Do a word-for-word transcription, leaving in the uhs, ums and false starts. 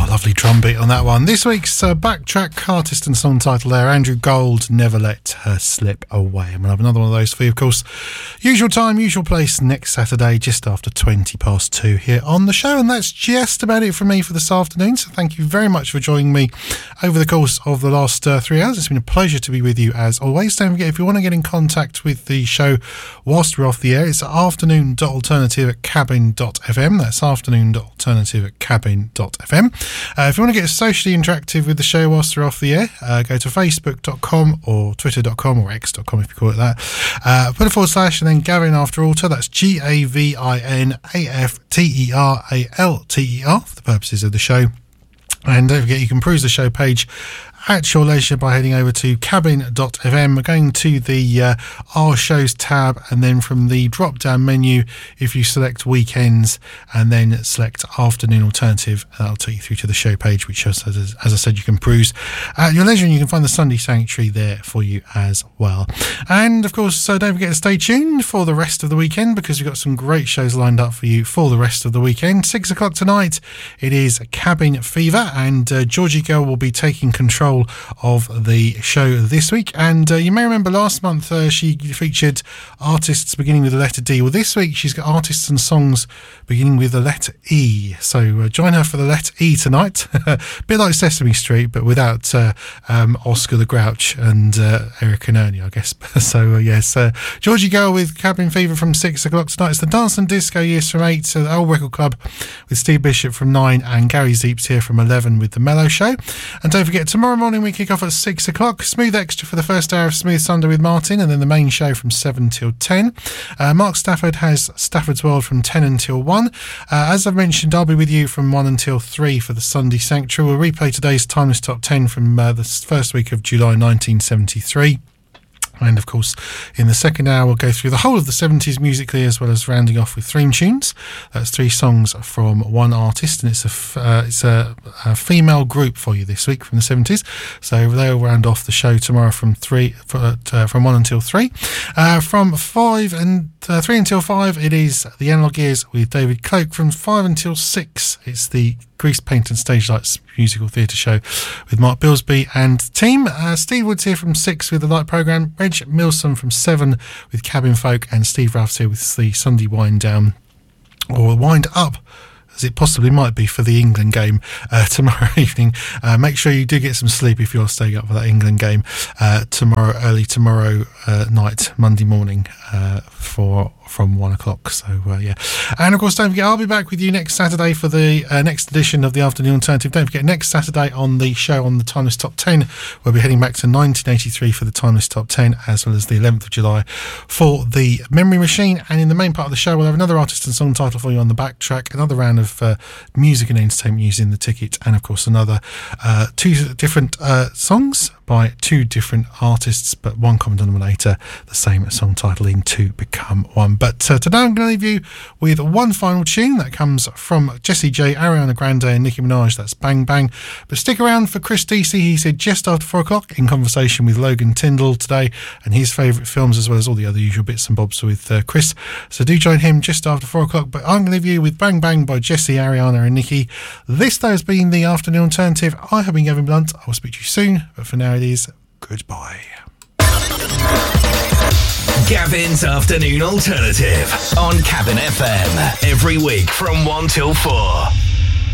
Lovely drum beat on that one. This week's uh, backtrack artist and song title there, Andrew Gold, Never Let Her Slip Away. And we'll have another one of those for you, of course. Usual time, usual place, next Saturday, just after twenty past two here on the show. And that's just about it from me for this afternoon. So thank you very much for joining me over the course of the last uh, three hours. It's been a pleasure to be with you as always. Don't forget, if you want to get in contact with the show whilst we're off the air, it's afternoon dot alternative at cabin dot f m. That's afternoon dot alternative at cabin dot f m. Uh, if you want to get socially interactive with the show whilst we're off the air, uh, go to facebook dot com or twitter dot com or x dot com if you call it that. Uh, put a forward slash and then Gavin after Alter. That's G A V I N A F T E R A L T E R for the purposes of the show. And don't forget, you can peruse the show page at your leisure by heading over to cabin dot f m, going to the uh, Our Shows tab, and then from the drop down menu, if you select weekends and then select afternoon alternative, that'll take you through to the show page, which as, as, as I said, you can peruse at your leisure, and you can find the Sunday Sanctuary there for you as well. And of course, so don't forget to stay tuned for the rest of the weekend, because we've got some great shows lined up for you for the rest of the weekend. Six o'clock tonight, it is Cabin Fever, and uh, Georgie Girl will be taking control of the show this week. And uh, you may remember last month uh, she featured artists beginning with the letter D. Well, this week she's got artists and songs beginning with the letter E. So uh, join her for the letter E tonight. A bit like Sesame Street, but without uh, um, Oscar the Grouch and uh, Eric and Ernie, I guess. So uh, yes, uh, Georgie Girl with Cabin Fever from six o'clock tonight. It's the Dance and Disco Years from eight, so the Old Record Club with Steve Bishop from nine, and Gary Zeeps here from eleven with the Mellow Show. And don't forget, tomorrow morning we kick off at six o'clock. Smooth Extra for the first hour of Smooth Sunday with Martin, and then the main show from seven till ten. Uh, Mark Stafford has Stafford's World from ten until one. Uh, as I've mentioned, I'll be with you from one until three for the Sunday Sanctuary. We'll replay today's Timeless Top ten from uh, the first week of July nineteen seventy-three. And of course, in the second hour, we'll go through the whole of the seventies musically, as well as rounding off with theme tunes. That's three songs from one artist, and it's a f- uh, it's a, a female group for you this week from the seventies. So they'll round off the show tomorrow from three for, uh, from one until three. Uh, from five and uh, three until five, it is the Analog Years with David Cloak. From five until six, it's the Grease Paint and Stage Lights musical theatre show with Mark Bilsby and team. Uh, Steve Woods here from six with the Light Programme. Reg Milson from seven with Cabin Folk, and Steve Ralphs here with the Sunday Wind Down, or Wind Up, as it possibly might be for the England game uh, tomorrow evening. Uh, make sure you do get some sleep if you're staying up for that England game uh, tomorrow, early tomorrow uh, night, Monday morning uh, for from one o'clock. So uh, yeah, and of course, don't forget, I'll be back with you next Saturday for the uh, next edition of the Afternoon Alternative. Don't forget, next Saturday on the show on the Timeless Top ten, we'll be heading back to nineteen eighty-three for the Timeless Top ten, as well as the eleventh of July for the Memory Machine. And in the main part of the show, we'll have another artist and song title for you on the backtrack, another round of uh, music and entertainment using the ticket, and of course another uh, two different uh, songs by two different artists, but one common denominator, the same song titling to become one. But uh, today I'm going to leave you with one final tune that comes from Jessie J, Ariana Grande and Nicki Minaj. That's Bang Bang. But stick around for Chris Deasy. He said just after four o'clock, in conversation with Logan Tyndall today, and his favourite films, as well as all the other usual bits and bobs with uh, Chris. So do join him just after four o'clock. But I'm going to leave you with Bang Bang by Jessie, Ariana and Nicki. This, though, has been the Afternoon Alternative. I have been Gavin Blunt. I will speak to you soon. But for now, it is goodbye. Gavin's Afternoon Alternative on Cabin F M, every week from one till four.